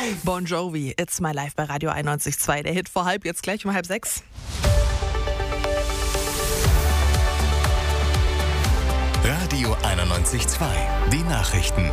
Bon Jovi, It's My Life bei Radio 91.2. Der Hit vor halb, jetzt gleich um 5:30. Radio 91.2. Die Nachrichten.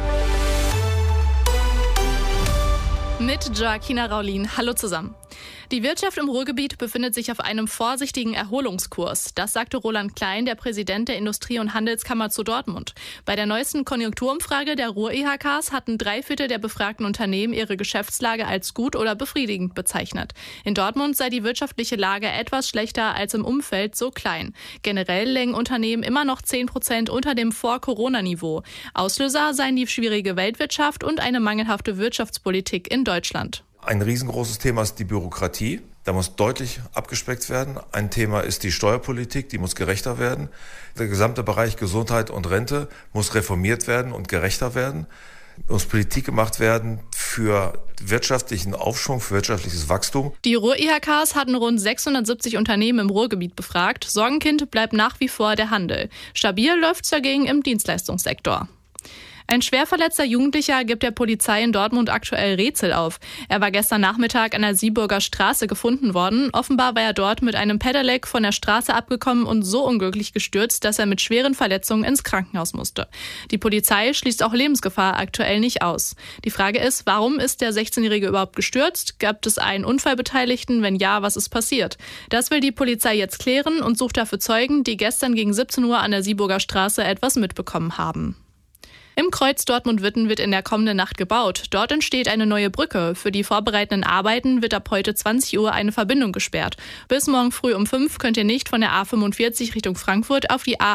Mit Joaquina Raulin. Hallo zusammen. Die Wirtschaft im Ruhrgebiet befindet sich auf einem vorsichtigen Erholungskurs. Das sagte Roland Klein, der Präsident der Industrie- und Handelskammer zu Dortmund. Bei der neuesten Konjunkturumfrage der Ruhr-IHKs hatten 3/4 der befragten Unternehmen ihre Geschäftslage als gut oder befriedigend bezeichnet. In Dortmund sei die wirtschaftliche Lage etwas schlechter als im Umfeld so klein. Generell lägen Unternehmen immer noch 10% unter dem Vor-Corona-Niveau. Auslöser seien die schwierige Weltwirtschaft und eine mangelhafte Wirtschaftspolitik in Deutschland. Ein riesengroßes Thema ist die Bürokratie. Da muss deutlich abgespeckt werden. Ein Thema ist die Steuerpolitik, die muss gerechter werden. Der gesamte Bereich Gesundheit und Rente muss reformiert werden und gerechter werden. Muss Politik gemacht werden für wirtschaftlichen Aufschwung, für wirtschaftliches Wachstum. Die Ruhr-IHKs hatten rund 670 Unternehmen im Ruhrgebiet befragt. Sorgenkind bleibt nach wie vor der Handel. Stabil läuft's dagegen im Dienstleistungssektor. Ein schwer verletzter Jugendlicher gibt der Polizei in Dortmund aktuell Rätsel auf. Er war gestern Nachmittag an der Sieburger Straße gefunden worden. Offenbar war er dort mit einem Pedelec von der Straße abgekommen und so unglücklich gestürzt, dass er mit schweren Verletzungen ins Krankenhaus musste. Die Polizei schließt auch Lebensgefahr aktuell nicht aus. Die Frage ist, warum ist der 16-Jährige überhaupt gestürzt? Gab es einen Unfallbeteiligten? Wenn ja, was ist passiert? Das will die Polizei jetzt klären und sucht dafür Zeugen, die gestern gegen 17 Uhr an der Sieburger Straße etwas mitbekommen haben. Im Kreuz Dortmund-Witten wird in der kommenden Nacht gebaut. Dort entsteht eine neue Brücke. Für die vorbereitenden Arbeiten wird ab heute 20 Uhr eine Verbindung gesperrt. Bis morgen früh um 5 könnt ihr nicht von der A45 Richtung Frankfurt auf die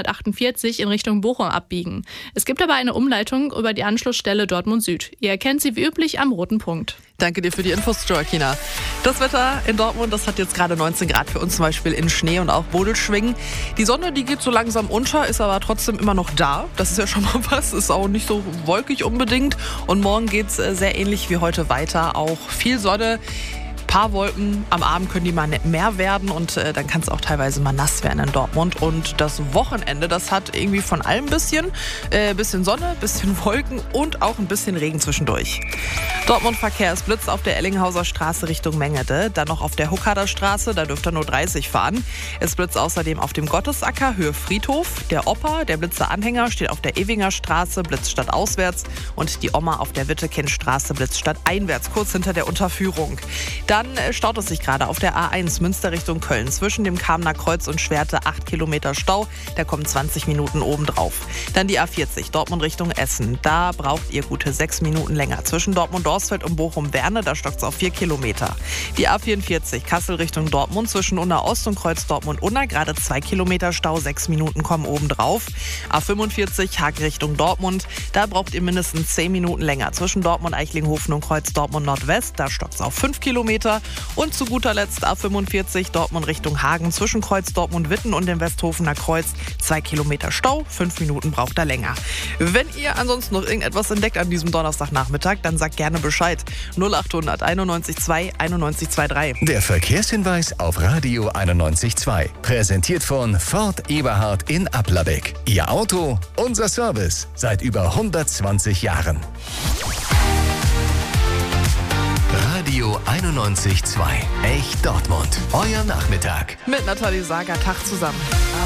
A448 in Richtung Bochum abbiegen. Es gibt aber eine Umleitung über die Anschlussstelle Dortmund Süd. Ihr erkennt sie wie üblich am roten Punkt. Danke dir für die Infos, Joaquina. Das Wetter in Dortmund, das hat jetzt gerade 19 Grad für uns zum Beispiel in Schnee und auch Bodelschwingen. Die Sonne, die geht so langsam unter, ist aber trotzdem immer noch da. Das ist ja schon mal was, ist auch nicht so wolkig unbedingt. Und morgen geht's sehr ähnlich wie heute weiter. Auch viel Sonne. Paar Wolken, am Abend können die mal mehr werden und dann kann es auch teilweise mal nass werden in Dortmund. Und das Wochenende, das hat irgendwie von allem ein bisschen Sonne, bisschen Wolken und auch ein bisschen Regen zwischendurch. Dortmund-Verkehr, es blitzt auf der Ellinghauser Straße Richtung Mengede, dann noch auf der Huckader Straße, da dürft ihr nur 30 fahren. Es blitzt außerdem auf dem Gottesacker, Höhe Friedhof. Der Opa, der Blitzer-Anhänger, steht auf der Ewinger Straße, blitzt stadtauswärts und die Oma auf der Wittekindstraße blitzt stadteinwärts, kurz hinter der Unterführung. Dann staut es sich gerade auf der A1 Münster Richtung Köln. Zwischen dem Kamener Kreuz und Schwerte 8 Kilometer Stau. Da kommen 20 Minuten obendrauf. Dann die A40 Dortmund Richtung Essen. Da braucht ihr gute 6 Minuten länger. Zwischen Dortmund-Dorsfeld und Bochum-Werne, da stockt es auf 4 Kilometer. Die A44 Kassel Richtung Dortmund. Zwischen Unna-Ost und Kreuz Dortmund-Unna gerade 2 Kilometer Stau. 6 Minuten kommen obendrauf. A45 Haag Richtung Dortmund. Da braucht ihr mindestens 10 Minuten länger. Zwischen Dortmund-Eichlinghofen und Kreuz Dortmund-Nordwest. Da stockt es auf 5 Kilometer. Und zu guter Letzt A45 Dortmund Richtung Hagen zwischen Kreuz Dortmund-Witten und dem Westhofener Kreuz 2 Kilometer Stau, 5 Minuten braucht er länger. Wenn ihr ansonsten noch irgendetwas entdeckt an diesem Donnerstagnachmittag, dann sagt gerne Bescheid. 0800 91 2 91 23. Der Verkehrshinweis auf Radio 91.2. Präsentiert von Ford Eberhard in Applerbeck. Ihr Auto, unser Service. Seit über 120 Jahren. Radio 91.2. Echt Dortmund. Euer Nachmittag. Mit Nathalie Sager, Tag zusammen.